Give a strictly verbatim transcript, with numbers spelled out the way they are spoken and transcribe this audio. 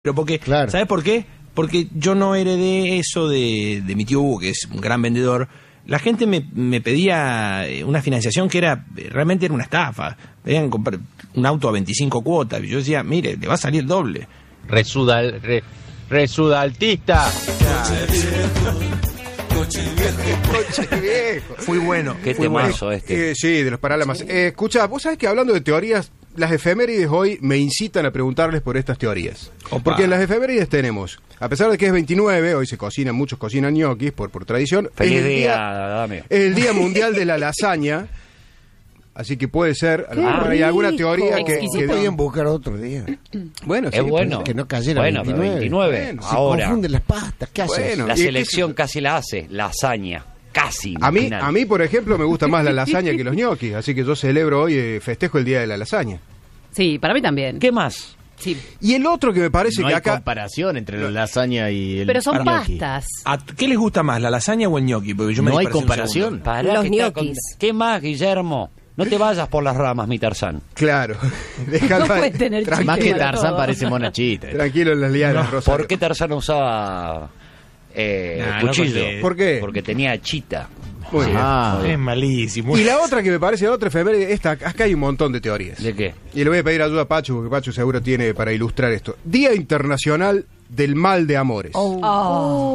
Pero porque, Claro. ¿sabes por qué? Porque yo no heredé eso de, de mi tío Hugo, que es un gran vendedor. La gente me, me pedía una financiación que era realmente era una estafa. Pedían comprar un auto a veinticinco cuotas. Y yo decía, mire, le va a salir el doble. Resudal, re, resudaltista. Coche viejo. Fui bueno. Qué fui bueno. temazo este. Eh, sí, de los parálamas. Eh, escucha, vos sabés que hablando de teorías, las efemérides hoy me incitan a preguntarles por estas teorías. Opa. Porque en las efemérides tenemos, a pesar de que es veintinueve, hoy se cocinan, muchos cocinan ñoquis por, por tradición. Feliz es el día, día, dame. es el Día Mundial de la Lasaña. Así que puede ser, a lo ¡Qué mejor hay alguna rico! teoría que, Exquisito. que Podían buscar otro día. bueno, sí, Es bueno. pues, Que no cayera Bueno, pero veintinueve. veintinueve. Bueno, Se ahora, confunden las pastas. ¿Qué haces? Bueno. la ¿y qué selección casi la hace. Lasaña. Casi. A mí, final. a mí, por ejemplo, me gusta más la lasaña que los ñoquis, así que yo celebro hoy, eh, festejo el Día de la Lasaña. Sí, para mí también. ¿Qué más? Sí. Y el otro que me parece No que hay acá... comparación entre la lasaña y el Pero son gnocchi. pastas. ¿A ¿Qué les gusta más, la lasaña o el ñoqui? Porque yo me No hay dispersé un comparación. segundo. Pará Los que está ñoquis. con- ¿Qué más, Guillermo? No te vayas por las ramas, mi Tarzán. Claro. Deja No pa- puede tener tranquilo, Más que Para Tarzán todo. parece monachita. tranquilo en las lianas, Rosario. ¿Por qué Tarzán usaba eh, Nah, no cuchillo? conté. ¿Por qué? Porque tenía chita. Muy bien. Ah, Es malísimo. Y la otra que me parece otra efeméride, esta, acá hay un montón de teorías. ¿De qué? Y le voy a pedir ayuda a Pacho, porque Pacho seguro tiene para ilustrar esto. Día Internacional del Mal de Amores. Oh.